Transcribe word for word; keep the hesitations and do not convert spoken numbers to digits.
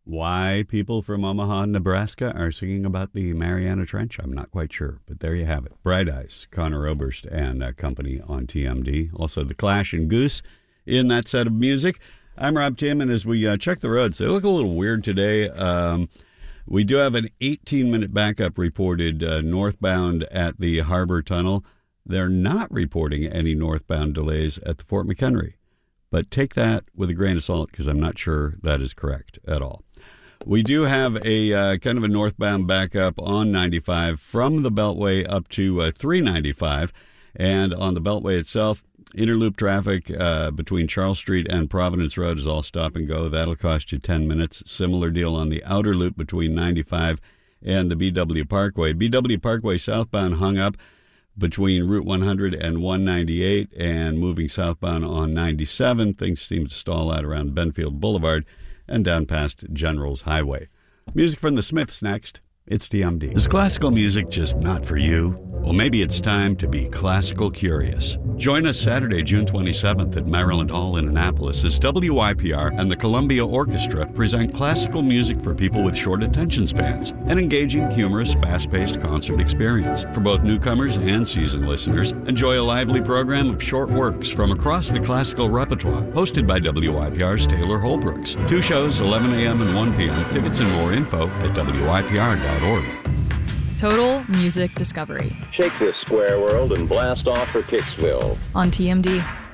Why people from Omaha, Nebraska are singing about the Mariana Trench, I'm not quite sure, but there you have it. Bright Eyes, Conor Oberst and uh, company on T M D. Also The Clash and Goose in that set of music. I'm Rob Tim, and as we uh, check the roads, they look a little weird today. Um, we do have an eighteen-minute backup reported uh, northbound at the Harbor Tunnel. They're not reporting any northbound delays at the Fort McHenry, but take that with a grain of salt because I'm not sure that is correct at all. We do have a uh, kind of a northbound backup on ninety-five from the Beltway up to uh, three ninety-five. And on the Beltway itself, interloop traffic uh, between Charles Street and Providence Road is all stop and go. That'll cost you ten minutes. Similar deal on the outer loop between ninety-five and the B W Parkway. B W Parkway southbound hung up between Route one hundred and one ninety-eight, and moving southbound on ninety-seven. Things seem to stall out around Benfield Boulevard and down past Generals Highway. Music from the Smiths next. It's T M D. Is classical music just not for you? Well, maybe it's time to be classical curious. Join us Saturday, June twenty-seventh at Maryland Hall in Annapolis as W I P R and the Columbia Orchestra present classical music for people with short attention spans, an engaging, humorous, fast-paced concert experience. For both newcomers and seasoned listeners, enjoy a lively program of short works from across the classical repertoire, hosted by W I P R's Taylor Holbrooks. Two shows, eleven a.m. and one p.m. Tickets and more info at W I P R dot org. Total Music Discovery. Shake this square world and blast off for Kicksville. On T M D.